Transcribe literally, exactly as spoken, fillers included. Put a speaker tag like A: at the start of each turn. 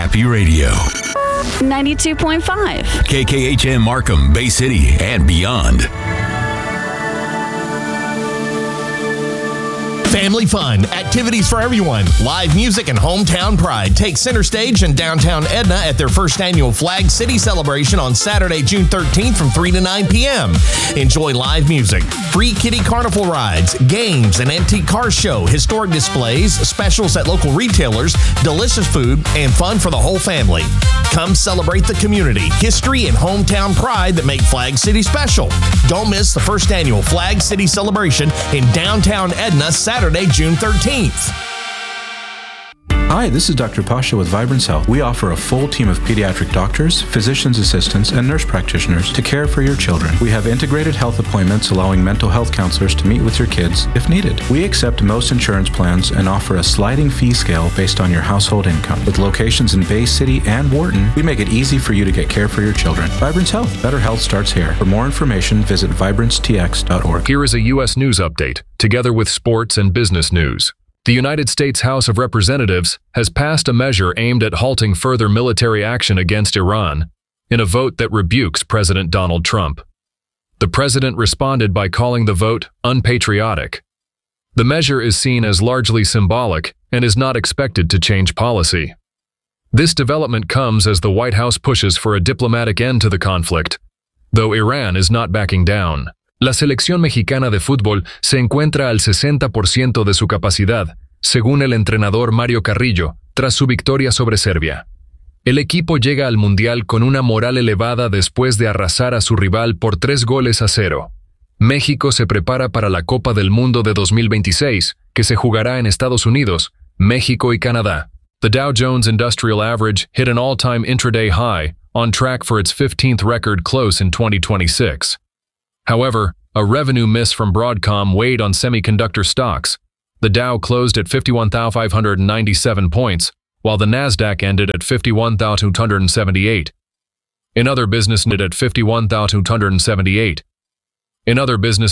A: Happy Radio.
B: ninety-two point five.
A: K K H M Markham, Bay City, and beyond.
C: Family fun, activities for everyone, live music and hometown pride take center stage in downtown Edna at their first annual Flag City celebration on Saturday, June thirteenth from three to nine p.m. Enjoy live music, free kiddie carnival rides, games, an antique car show, historic displays, specials at local retailers, delicious food, and fun for the whole family. Come celebrate the community, history, and hometown pride that make Flag City special. Don't miss the first annual Flag City celebration in downtown Edna Saturday, June thirteenth.
D: Hi, this is Doctor Pasha with Vibrance Health. We offer a full team of pediatric doctors, physician's assistants, and nurse practitioners to care for your children. We have integrated health appointments allowing mental health counselors to meet with your kids if needed. We accept most insurance plans and offer a sliding fee scale based on your household income. With locations in Bay City and Wharton, we make it easy for you to get care for your children. Vibrance Health. Better health starts here. For more information, visit vibrance t x dot org.
E: Here is a U S news update, together with sports and business news. The United States House of Representatives has passed a measure aimed at halting further military action against Iran in a vote that rebukes President Donald Trump. The president responded by calling the vote unpatriotic. The measure is seen as largely symbolic and is not expected to change policy. This development comes as the White House pushes for a diplomatic end to the conflict, though Iran is not backing down. La selección mexicana de fútbol se encuentra al sesenta por ciento de su capacidad, según el entrenador Mario Carrillo, tras su victoria sobre Serbia. El equipo llega al Mundial con una moral elevada después de arrasar a su rival por tres goles a cero. México se prepara para la Copa del Mundo de dos mil veintiséis, que se jugará en Estados Unidos, México y Canadá. The Dow Jones Industrial Average hit an all-time intraday high, on track for its fifteenth record close in twenty twenty-six. However, a revenue miss from Broadcom weighed on semiconductor stocks. The Dow closed at fifty-one thousand five hundred ninety-seven points, while the Nasdaq ended at fifty-one thousand two hundred seventy-eight. In other business, ended at fifty-one thousand two hundred seventy-eight. In other business